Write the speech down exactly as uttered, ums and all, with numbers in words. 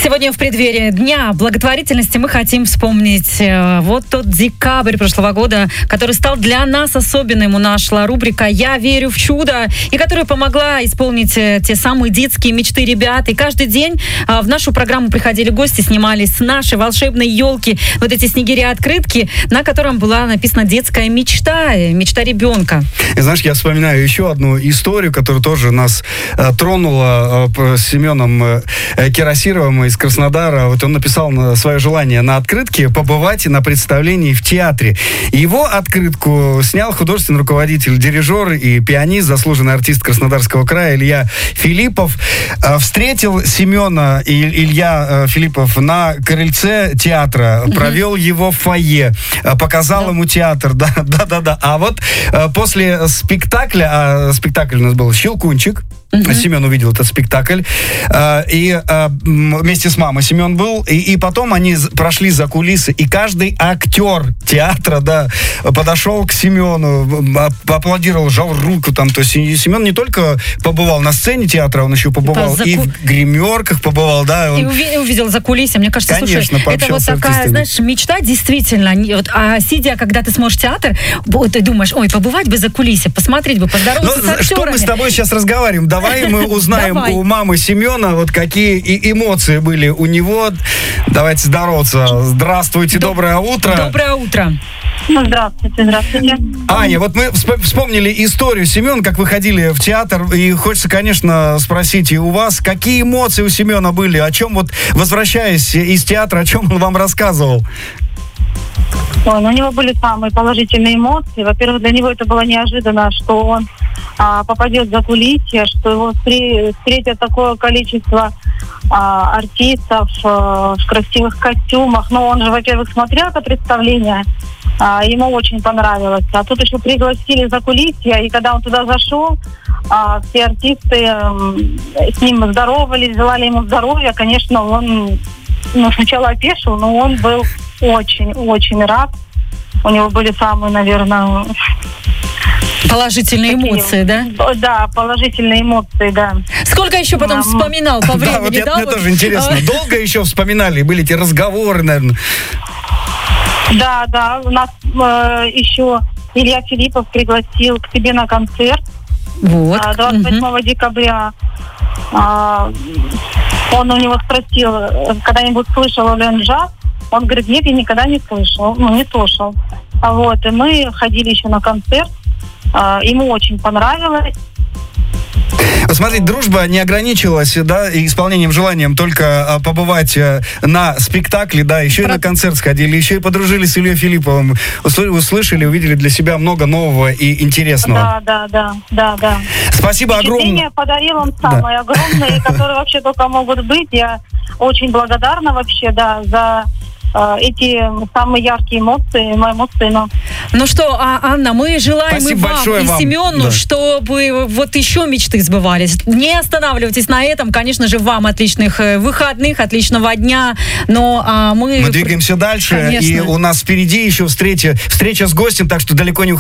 Сегодня в преддверии Дня благотворительности мы хотим вспомнить э, вот тот декабрь прошлого года, который стал для нас особенным. У нас шла рубрика «Я верю в чудо», и которая помогла исполнить э, те самые детские мечты ребят. И каждый день э, в нашу программу приходили гости, снимались с нашей волшебной елки вот эти снегири-открытки, на котором была написана детская мечта, мечта ребенка. И знаешь, я вспоминаю еще одну историю, которая тоже нас э, тронула э, с Семеном э, Кирасировым из Краснодара. Вот он написал свое желание на открытке побывать на представлении в театре. Его открытку снял художественный руководитель, дирижер и пианист, заслуженный артист Краснодарского края Илья Филиппов. Э, встретил Семена и Илья э, Филиппов на крыльце театра, mm-hmm. провел его в фойе, э, показал да. ему театр. Да, да, да, да. А вот э, после спектакля, а спектакль у нас был «Щелкунчик», Uh-huh. Семен увидел этот спектакль, э, и э, вместе с мамой Семен был, и, и потом они прошли за кулисы, и каждый актер театра, да, подошел к Семену, поаплодировал, жал руку там, то есть Семен не только побывал на сцене театра, он еще побывал за... и в гримерках побывал, да. Он... И уви- увидел за кулисами, мне кажется, конечно, слушай, это вот такая, знаешь, мечта действительно, вот, а сидя, когда ты смотришь театр, ты думаешь, ой, побывать бы за кулисами, посмотреть бы, поздороваться ну, с актерами. Что мы с тобой сейчас разговариваем? Давай мы узнаем Давай. у мамы Семена, вот какие и эмоции были у него. Давайте здороваться. Здравствуйте, Доб- доброе утро. Доброе утро. Ну, здравствуйте, здравствуйте. Аня, вот мы вспомнили историю Семена, как вы ходили в театр, и хочется, конечно, спросить и у вас, какие эмоции у Семена были, о чем вот, возвращаясь из театра, о чем он вам рассказывал? Ой, ну, у него были самые положительные эмоции. Во-первых, для него это было неожиданно, что он а, попадет за кулисье, что его встретят такое количество а, артистов а, в красивых костюмах. Но он же, во-первых, смотрел это представление, а, ему очень понравилось. А тут еще пригласили за кулисье, и когда он туда зашел, а, все артисты а, с ним здоровались, желали ему здоровья. Конечно, он ну, сначала опешил, но он был очень-очень рад. У него были самые, наверное... Положительные такие, эмоции, да? Да, положительные эмоции, да. Сколько еще потом а, вспоминал по времени, да? Вот это да, мне вот? тоже интересно. Долго еще вспоминали? Были эти разговоры, наверное? Да, да. У нас э, еще Илья Филиппов пригласил к себе на концерт. Вот. двадцать восьмого угу. декабря. А, он у него спросил, когда-нибудь слышал ли он джаз? Он говорит, нет, я никогда не слышал, ну, не слушал. А вот, и мы ходили еще на концерт, а, ему очень понравилось. Смотрите, дружба не ограничилась, да, исполнением желанием только а, побывать а, на спектакле, да, еще Про... и на концерт сходили, еще и подружились с Ильей Филипповым, Усл- услышали, увидели для себя много нового и интересного. Да, да, да, да, да. Спасибо огромное. Подарил он самые да. огромные, которые вообще только могут быть. Я очень благодарна вообще, да, за эти самые яркие эмоции, мои эмоции. Но... Ну что, а, Анна, мы желаем Спасибо и вам, и вам. Семену, да. чтобы вот еще мечты сбывались. Не останавливайтесь на этом. Конечно же, вам отличных выходных, отличного дня. Но а мы... Мы двигаемся дальше. Конечно. И у нас впереди еще встреча, встреча с гостем, так что далеко не уходите.